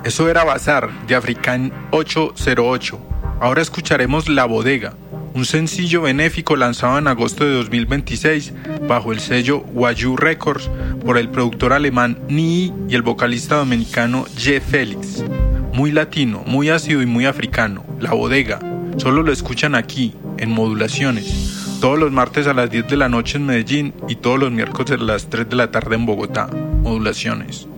Eso era Bazar, de African 808. Ahora escucharemos La Bodega, un sencillo benéfico lanzado en agosto de 2026 bajo el sello Wayuu Records por el productor alemán Nii y el vocalista dominicano Ye Félix. Muy latino, muy ácido y muy africano. La Bodega, solo lo escuchan aquí, en Modulaciones, todos los martes a las 10 de la noche en Medellín y todos los miércoles a las 3 de la tarde en Bogotá. Modulaciones.